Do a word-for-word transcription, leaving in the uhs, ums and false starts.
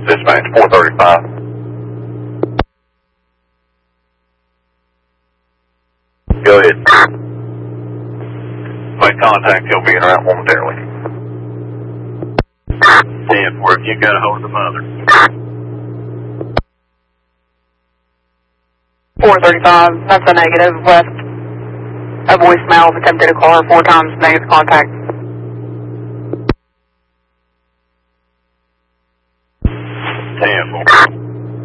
Dispatch four thirty-five. Go ahead. Make contact, he'll be in route momentarily. ten four, if you got a hold of the mother. four thirty-five, that's a negative. Left a voicemail, attempted to call her four times, negative contact. ten four.